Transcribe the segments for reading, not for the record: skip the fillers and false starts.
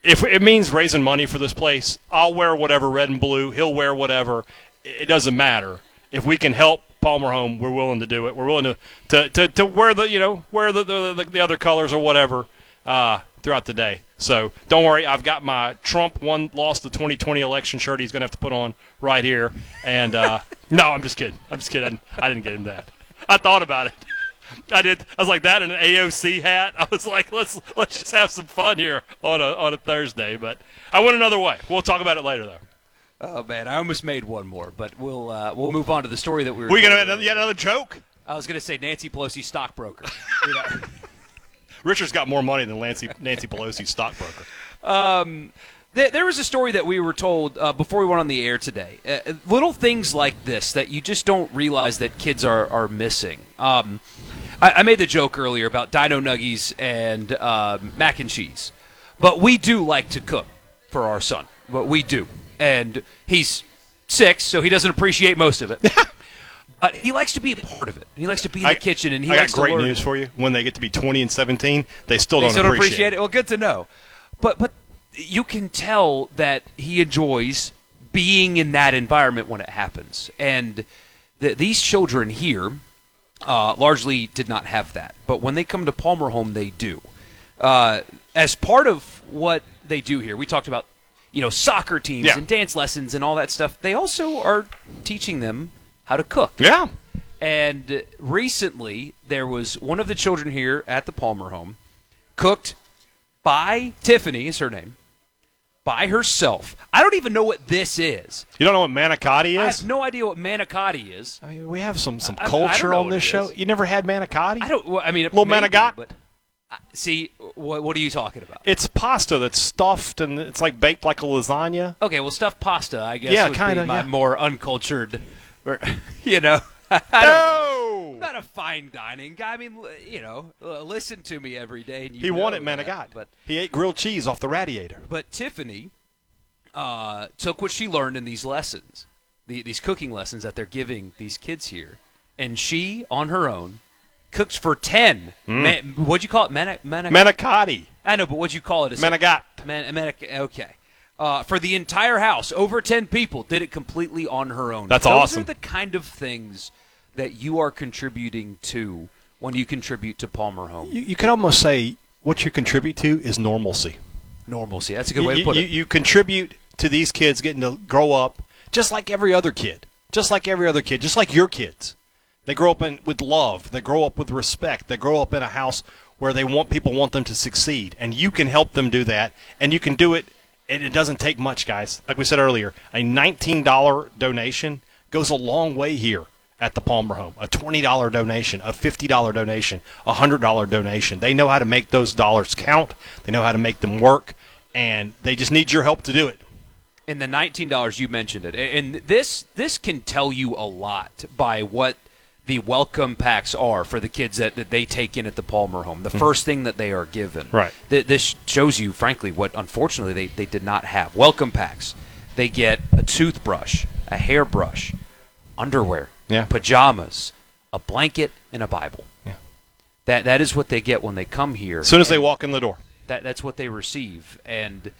if it means raising money for this place, I'll wear whatever, red and blue. He'll wear whatever. It doesn't matter. If we can help Palmer home, we're willing to do it. We're willing to wear the other colors or whatever throughout the day. So don't worry. I've got my Trump lost the 2020 election shirt he's going to have to put on right here. And no, I'm just kidding. I didn't get him that. I thought about it. I did. I was like that in an AOC hat. I was like, let's just have some fun here on a Thursday. But I went another way. We'll talk about it later, though. Oh man, I almost made one more, but we'll move on to the story that we were. We're gonna have yet another joke. I was gonna say Nancy Pelosi stockbroker. Richard's got more money than Nancy Pelosi stockbroker. There was a story that we were told before we went on the air today. Little things like this that you just don't realize that kids are missing. I made the joke earlier about Dino Nuggies and mac and cheese. But we do like to cook for our son. But we do. And he's 6, so he doesn't appreciate most of it. But he likes to be a part of it. He likes to be in the kitchen, and he likes to learn. I got great news for you. When they get to be 20 and 17, they still don't appreciate it. Well, good to know. But you can tell that he enjoys being in that environment when it happens. And these children here largely did not have that. But when they come to Palmer Home, they do. As part of what they do here, we talked about soccer teams and dance lessons and all that stuff. They also are teaching them how to cook. Yeah. And recently, there was one of the children here at the Palmer home cooked by Tiffany, is her name, by herself. I don't even know what this is. You don't know what manicotti is? I have no idea what manicotti is. I mean, we have some culture on this show. You never had manicotti? Little manigot? But see, what are you talking about? It's pasta that's stuffed and it's like baked like a lasagna. Okay, well, stuffed pasta, I guess, would be my more uncultured, No! I'm not a fine dining guy. I mean, listen to me every day. And he wanted manigot, but he ate grilled cheese off the radiator. But Tiffany took what she learned in these lessons, these cooking lessons that they're giving these kids here, and she, on her own, cooks for 10. What'd you call it? Manicotti. I know, but what'd you call it? Manigot. Okay. For the entire house, over 10 people, did it completely on her own. That's awesome. Those are the kind of things that you are contributing to when you contribute to Palmer Home. You can almost say what you contribute to is normalcy. Normalcy. That's a good way to put it. You contribute to these kids getting to grow up just like every other kid. Just like every other kid. Just like your kids. They grow up with love. They grow up with respect. They grow up in a house where people want them to succeed. And you can help them do that. And you can do it, and it doesn't take much, guys. Like we said earlier, a $19 donation goes a long way here at the Palmer home. A $20 donation, a $50 donation, a $100 donation. They know how to make those dollars count. They know how to make them work. And they just need your help to do it. And the $19, you mentioned it. And this can tell you a lot by what the welcome packs are for the kids that they take in at the Palmer home. The first thing that they are given. Right. This shows you, frankly, what unfortunately they did not have. Welcome packs. They get a toothbrush, a hairbrush, underwear, pajamas, a blanket, and a Bible. Yeah. That is what they get when they come here. As soon as they walk in the door. That's what they receive. And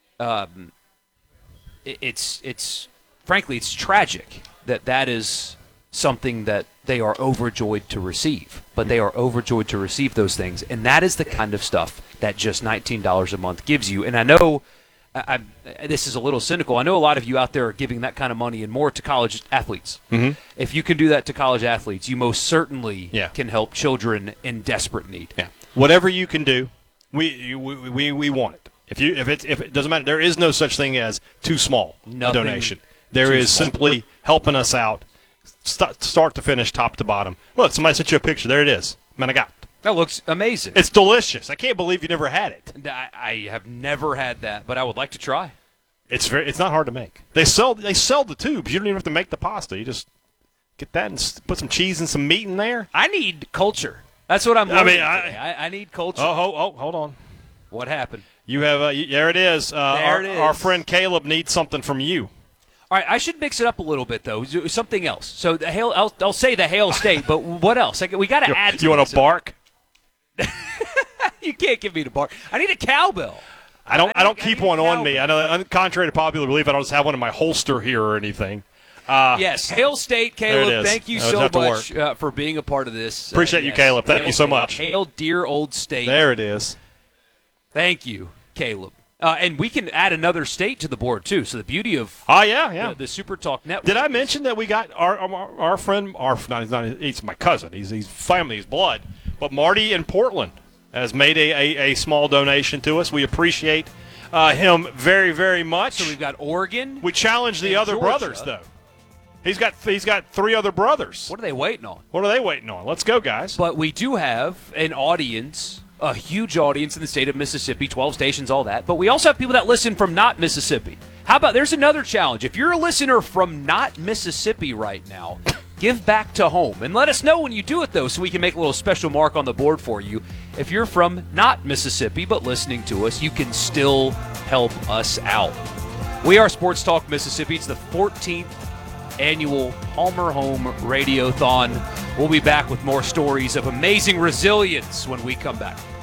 it's frankly, it's tragic that is something that they are overjoyed to receive. But they are overjoyed to receive those things. And that is the kind of stuff that just $19 a month gives you. And I know this is a little cynical. I know a lot of you out there are giving that kind of money and more to college athletes. Mm-hmm. If you can do that to college athletes, you most certainly can help children in desperate need. Yeah. Whatever you can do, we want it. If it doesn't matter, there is no such thing as too small a donation. There is simply helping us out, start to finish, top to bottom. Look, somebody sent you a picture. There it is. Manigot. That looks amazing. It's delicious. I can't believe you never had it. I have never had that, but I would like to try. It's not hard to make. They sell the tubes. You don't even have to make the pasta. You just get that and put some cheese and some meat in there. I need culture. That's what I'm learning today. I need culture. Oh, hold on. What happened? You have there it is. There it is. Our friend Caleb needs something from you. All right, I should mix it up a little bit though. Something else. So the Hail, I'll say the Hail State, but what else? We got to add. You want a bark? You can't give me the bark. I need a cowbell. I don't keep one on Calvin. me. I know, contrary to popular belief, I don't just have one in my holster here or anything. Yes, Hail State, There it Caleb. is. Thank you I so have to much for being a part of this. Appreciate you, yes. Caleb. Thank Hail you so State. much. Hail, dear old state. There it is. Thank you, Caleb. And we can add another state to the board, too. So the beauty of Oh, yeah. the Super Talk Network. Did I mention that we got our friend, he's my cousin. He's family, he's blood. But Marty in Portland has made a small donation to us. We appreciate him very, very much. So we've got Oregon. We challenge the and other Georgia. brothers, though. He's got 3 other brothers. What are they waiting on? What are they waiting on? Let's go, guys. But we do have an audience, a huge audience in the state of Mississippi, 12 stations, all that. But we also have people that listen from not Mississippi. How about there's another challenge. If you're a listener from not Mississippi right now, give back to home. And let us know when you do it, though, so we can make a little special mark on the board for you. If you're from not Mississippi but listening to us, you can still help us out. We are Sports Talk Mississippi. It's the 14th annual Palmer Home Radiothon. We'll be back with more stories of amazing resilience when we come back.